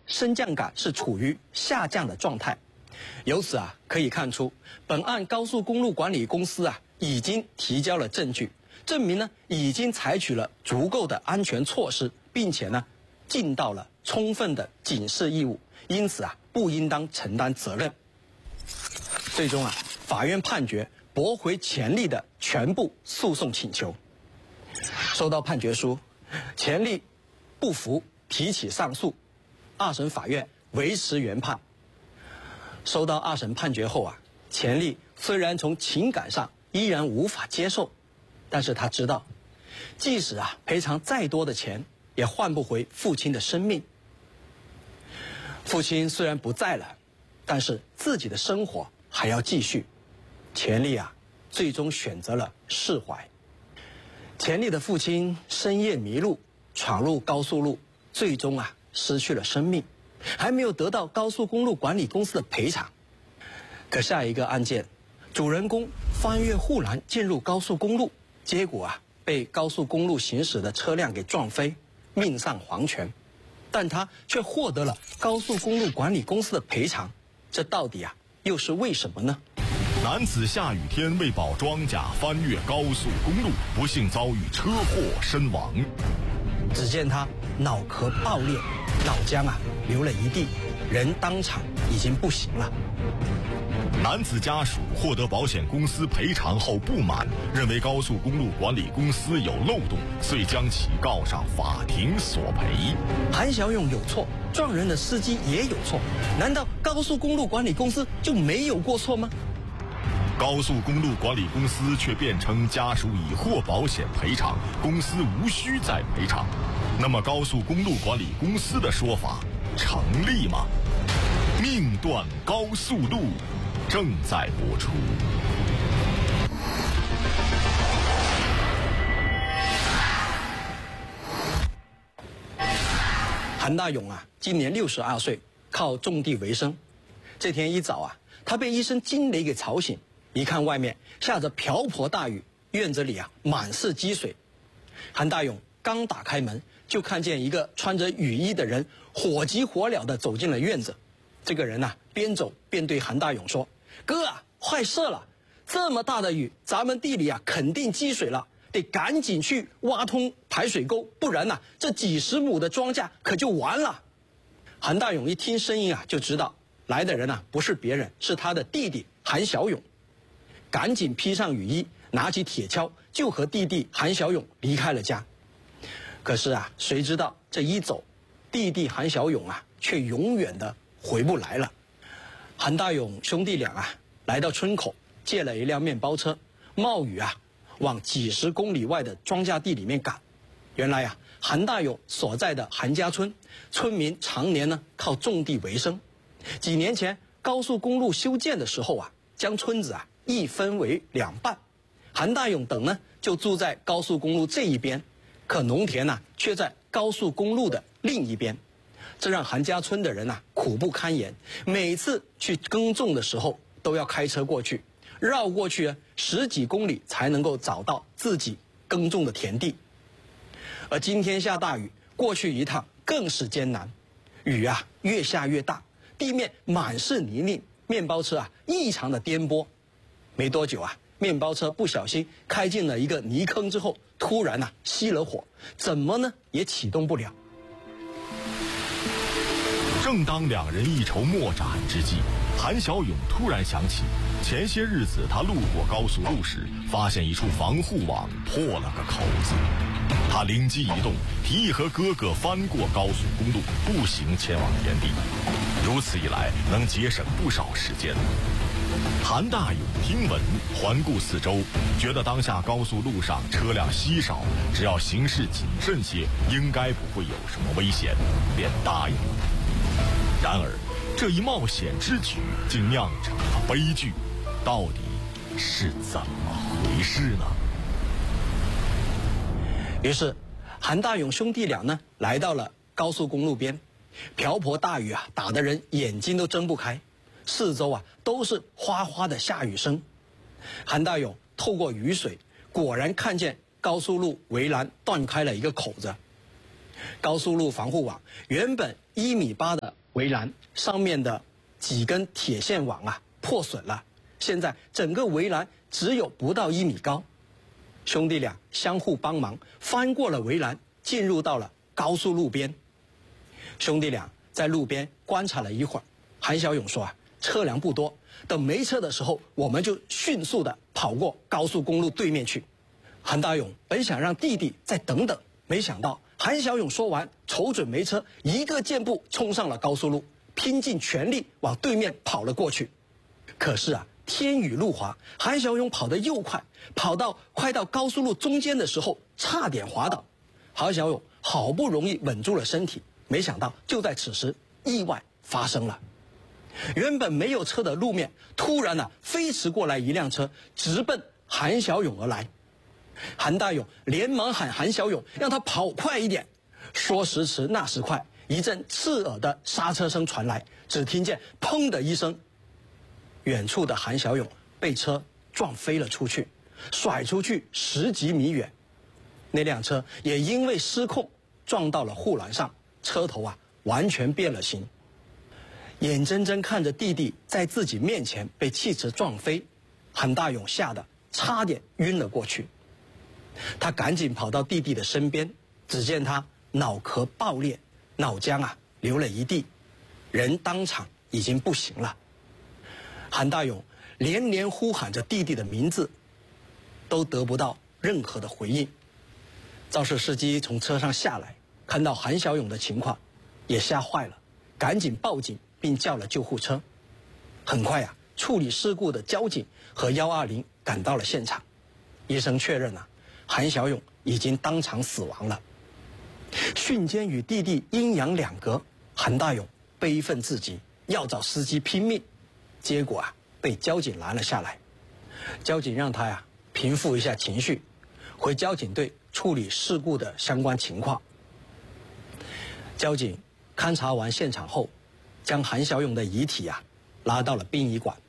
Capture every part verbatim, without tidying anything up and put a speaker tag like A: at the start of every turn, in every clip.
A: 升降杆是处于下降的状态。由此啊，可以看出，本案高速公路管理公司啊已经提交了证据，证明呢已经采取了足够的安全措施，并且呢尽到了充分的警示义务，因此啊不应当承担责任。最终啊，法院判决驳回钱丽的全部诉讼请求。收到判决书，钱丽不服，提起上诉，二审法院维持原判。收到二审判决后啊，钱丽虽然从情感上依然无法接受，但是他知道，即使啊赔偿再多的钱，也换不回父亲的生命。父亲虽然不在了，但是自己的生活还要继续。钱丽啊，最终选择了释怀。钱丽的父亲深夜迷路，闯入高速路，最终啊失去了生命，还没有得到高速公路管理公司的赔偿。可下一个案件，主人公翻越护栏进入高速公路，结果啊被高速公路行驶的车辆给撞飞，命丧黄泉，但他却获得了高速公路管理公司的赔偿，这到底啊又是为什么呢？
B: 男子下雨天为保庄稼翻越高速公路，不幸遭遇车祸身亡。
A: 只见他脑壳爆裂，脑浆啊流了一地，人当场已经不行了。
B: 男子家属获得保险公司赔偿后不满，认为高速公路管理公司有漏洞，遂将其告上法庭索赔。
A: 韩小勇有错，撞人的司机也有错，难道高速公路管理公司就没有过错吗？
B: 高速公路管理公司却辩称家属已获保险赔偿，公司无需再赔偿。那么高速公路管理公司的说法成立吗？命断高速路正在播出。
A: 韩大勇啊，今年六十二岁，靠种地为生。这天一早啊，他被一声惊雷给吵醒，一看外面下着瓢泼大雨，院子里啊满是积水。韩大勇刚打开门，就看见一个穿着雨衣的人火急火燎地走进了院子。这个人啊，边走边对韩大勇说：“哥啊，坏事了！这么大的雨，咱们地里啊肯定积水了，得赶紧去挖通排水沟，不然呐、啊，这几十亩的庄稼可就完了。”韩大勇一听声音啊，就知道来的人啊不是别人，是他的弟弟韩小勇。赶紧披上雨衣，拿起铁锹，就和弟弟韩小勇离开了家。可是啊，谁知道这一走，弟弟韩小勇啊，却永远的回不来了。韩大勇兄弟俩啊，来到村口，借了一辆面包车，冒雨啊，往几十公里外的庄稼地里面赶。原来啊，韩大勇所在的韩家村，村民常年呢靠种地为生。几年前高速公路修建的时候啊，将村子啊一分为两半，韩大勇等呢就住在高速公路这一边，可农田呢、啊、却在高速公路的另一边。这让韩家村的人呐、啊、苦不堪言，每次去耕种的时候都要开车过去，绕过去啊十几公里才能够找到自己耕种的田地。而今天下大雨，过去一趟更是艰难，雨啊越下越大，地面满是泥泞，面包车啊异常的颠簸。没多久啊，面包车不小心开进了一个泥坑之后，突然呐、啊、熄了火，怎么呢也启动不了。
B: 正当两人一筹莫展之际，韩小勇突然想起，前些日子他路过高速路时，发现一处防护网破了个口子。他灵机一动，提议和哥哥翻过高速公路，步行前往田地。如此一来，能节省不少时间。韩大勇听闻，环顾四周，觉得当下高速路上车辆稀少，只要行事谨慎些，应该不会有什么危险，便答应了。然而，这一冒险之举竟酿成了悲剧，到底是怎么回事呢？
A: 于是，韩大勇兄弟俩呢，来到了高速公路边，瓢泼大雨啊，打得人眼睛都睁不开，四周啊都是哗哗的下雨声。韩大勇透过雨水，果然看见高速路围栏断开了一个口子。高速路防护网原本一米八的围栏上面的几根铁线网啊破损了，现在整个围栏只有不到一米高。兄弟俩相互帮忙，翻过了围栏，进入到了高速路边。兄弟俩在路边观察了一会儿，韩小勇说啊，车辆不多，等没车的时候，我们就迅速的跑过高速公路对面去。韩大勇本想让弟弟再等等，没想到韩小勇说完，瞅准没车，一个箭步冲上了高速路，拼尽全力往对面跑了过去。可是啊，天雨路滑，韩小勇跑得又快，跑到快到高速路中间的时候，差点滑倒。韩小勇好不容易稳住了身体，没想到就在此时，意外发生了。原本没有车的路面，突然啊飞驰过来一辆车，直奔韩小勇而来。韩大勇连忙喊韩小勇让他跑快一点，说时迟那时快，一阵刺耳的刹车声传来，只听见砰的一声，远处的韩小勇被车撞飞了出去，甩出去十几米远。那辆车也因为失控撞到了护栏上，车头啊完全变了形。眼睁睁看着弟弟在自己面前被汽车撞飞，韩大勇吓得差点晕了过去。他赶紧跑到弟弟的身边，只见他脑壳爆裂，脑浆啊流了一地，人当场已经不行了。韩大勇连连呼喊着弟弟的名字，都得不到任何的回应。肇事司机从车上下来，看到韩小勇的情况，也吓坏了，赶紧报警并叫了救护车。很快啊，处理事故的交警和一二零赶到了现场，医生确认啊，韩小勇已经当场死亡了。瞬间与弟弟阴阳两隔，韩大勇悲愤至极，要找司机拼命，结果啊被交警拦了下来。交警让他呀平复一下情绪，回交警队处理事故的相关情况。交警勘察完现场后，将韩小勇的遗体啊拉到了殡仪馆。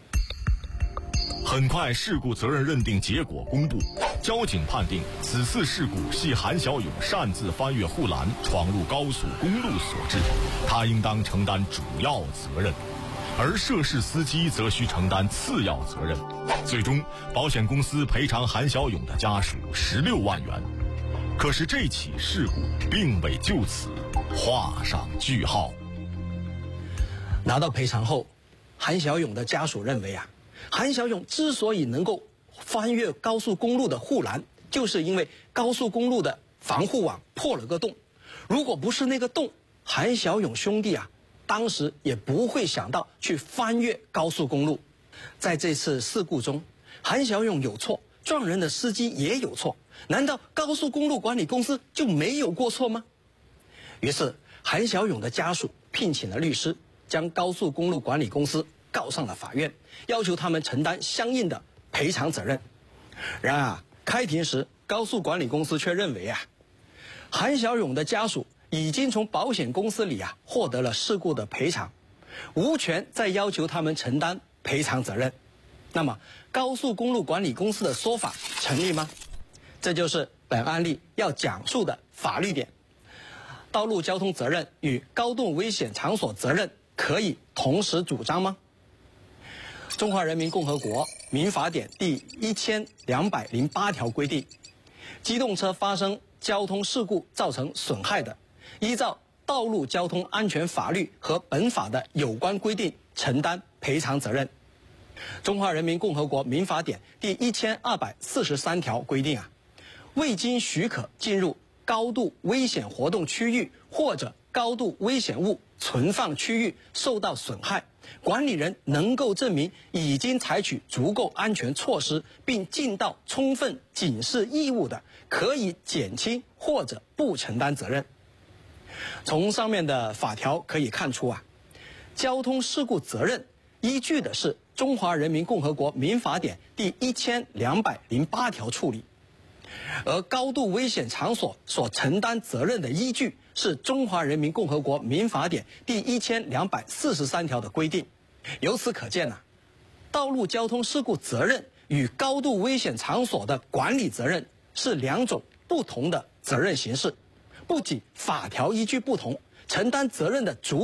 B: 很快，事故责任认定结果公布，交警判定此次事故系韩小勇擅自翻越护栏，闯入高速公路所致，他应当承担主要责任，而涉事司机则需承担次要责任。最终，保险公司赔偿韩小勇的家属十六万元。可是这起事故并未就此画上句号。
A: 拿到赔偿后，韩小勇的家属认为啊，韩小勇之所以能够翻越高速公路的护栏，就是因为高速公路的防护网破了个洞。如果不是那个洞，韩小勇兄弟啊，当时也不会想到去翻越高速公路。在这次事故中，韩小勇有错，撞人的司机也有错，难道高速公路管理公司就没有过错吗？于是，韩小勇的家属聘请了律师，将高速公路管理公司告上了法院，要求他们承担相应的赔偿责任。然而，开庭时高速管理公司却认为啊，韩小勇的家属已经从保险公司里啊获得了事故的赔偿，无权再要求他们承担赔偿责任。那么，高速公路管理公司的说法成立吗？这就是本案例要讲述的法律点。道路交通责任与高度危险场所责任可以同时主张吗？中华人民共和国民法典第一千两百零八条规定，机动车发生交通事故造成损害的，依照道路交通安全法律和本法的有关规定承担赔偿责任。中华人民共和国民法典第一千二百四十三条规定啊，未经许可进入高度危险活动区域或者高度危险物存放区域受到损害，管理人能够证明已经采取足够安全措施并尽到充分警示义务的，可以减轻或者不承担责任。从上面的法条可以看出啊，交通事故责任依据的是中华人民共和国民法典第一千两百零八条处理，而高度危险场所所承担责任的依据是中华人民共和国民法典第一千两百四十三条的规定。由此可见啊，道路交通事故责任与高度危险场所的管理责任是两种不同的责任形式，不仅法条依据不同，承担责任的主体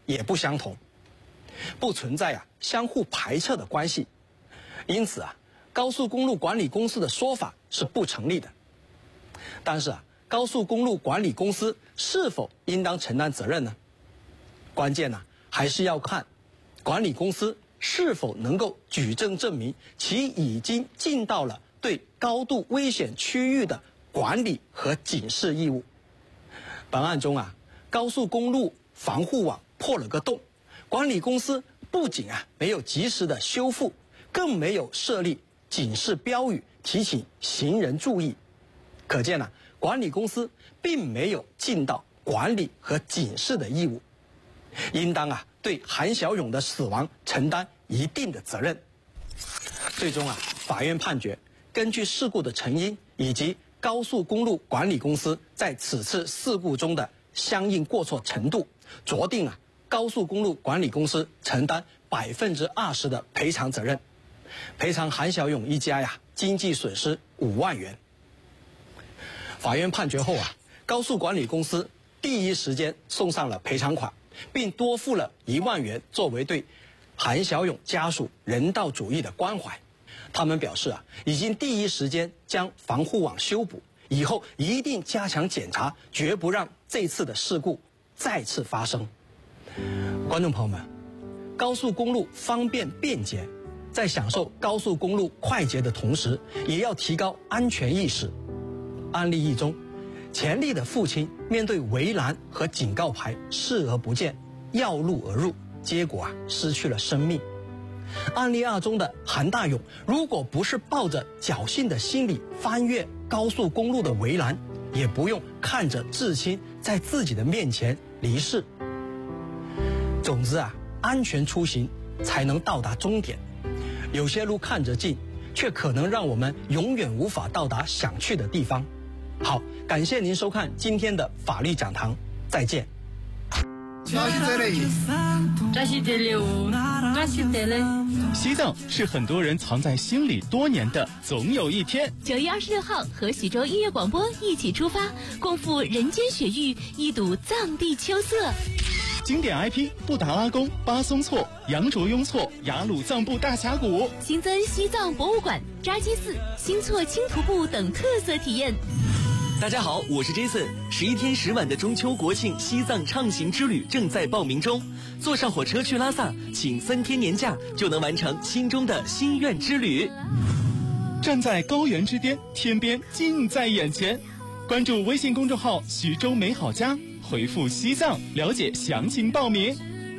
A: 也不相同，不存在啊相互排斥的关系，因此啊，高速公路管理公司的说法是不成立的。但是啊，高速公路管理公司是否应当承担责任呢？关键呢，还是要看管理公司是否能够举证证明其已经尽到了对高度危险区域的管理和警示义务。本案中啊，高速公路防护网破了个洞，管理公司不仅啊没有及时的修复，更没有设立警示标语提醒行人注意。可见呢、啊，管理公司并没有尽到管理和警示的义务，应当啊对韩小勇的死亡承担一定的责任。最终啊，法院判决根据事故的成因以及高速公路管理公司在此次事故中的相应过错程度，酌定啊高速公路管理公司承担百分之二十的赔偿责任，赔偿韩小勇一家呀经济损失五万元。法院判决后啊，高速管理公司第一时间送上了赔偿款，并多付了一万元作为对韩小勇家属人道主义的关怀。他们表示啊，已经第一时间将防护网修补，以后一定加强检查，绝不让这次的事故再次发生。观众朋友们，高速公路方便便捷，在享受高速公路快捷的同时，也要提高安全意识。案例一中，钱丽的父亲面对围栏和警告牌视而不见，绕路而入，结果啊失去了生命。案例二中的韩大勇，如果不是抱着侥幸的心理翻越高速公路的围栏，也不用看着至亲在自己的面前离世。总之啊，安全出行才能到达终点。有些路看着近，却可能让我们永远无法到达想去的地方。好，感谢您收看今天的法律讲堂，再见。
C: 西藏是很多人藏在心里多年的总有一天。
D: 九月二十六号，和徐州音乐广播一起出发，共赴人间雪域，一睹藏地秋色。
C: 经典 I P 布达拉宫、巴松措、羊卓雍措、雅鲁藏布大峡谷，
D: 新增西藏博物馆、扎基寺、新措轻徒步等特色体验。
E: 大家好，我是 Jason。十一天十晚的中秋国庆西藏畅行之旅正在报名中，坐上火车去拉萨，请三天年假就能完成心中的心愿之旅。
C: 站在高原之巅，天边近在眼前。关注微信公众号徐州美好家，回复西藏了解详情报名。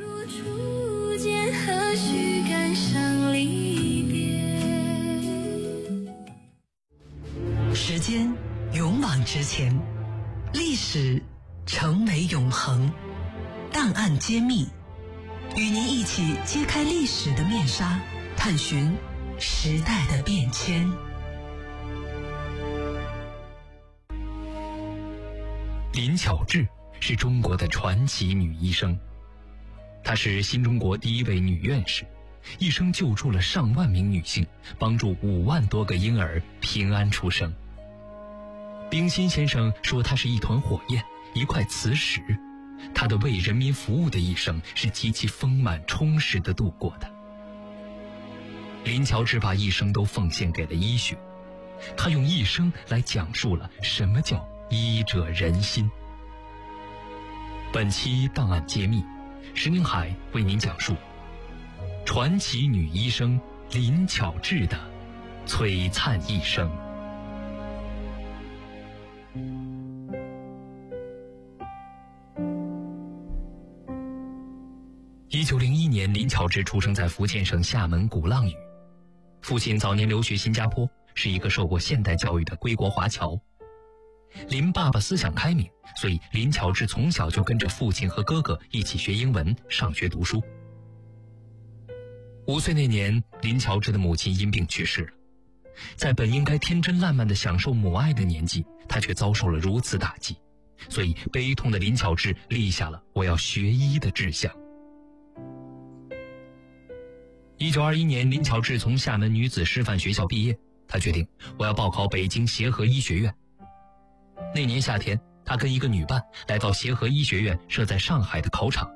F: 时间勇往直前，历史成为永恒，档案揭秘，与您一起揭开历史的面纱，探寻时代的变迁。
G: 林巧稚是中国的传奇女医生，她是新中国第一位女院士，一生救助了上万名女性，帮助五万多个婴儿平安出生。冰心先生说她是一团火焰，一块磁石，她的为人民服务的一生是极其丰满充实的度过的。林巧稚把一生都奉献给了医学，她用一生来讲述了什么叫医者仁心。本期档案揭秘，石宁海为您讲述传奇女医生林巧稚的璀璨一生。一九零一年，林巧稚出生在福建省厦门鼓浪屿。父亲早年留学新加坡，是一个受过现代教育的归国华侨。林爸爸思想开明，所以林巧稚从小就跟着父亲和哥哥一起学英文、上学读书。五岁那年，林巧稚的母亲因病去世了。在本应该天真烂漫地享受母爱的年纪，她却遭受了如此打击，所以悲痛的林巧稚立下了我要学医的志向。一九二一年，林巧稚从厦门女子师范学校毕业，她决定我要报考北京协和医学院。那年夏天，她跟一个女伴来到协和医学院设在上海的考场，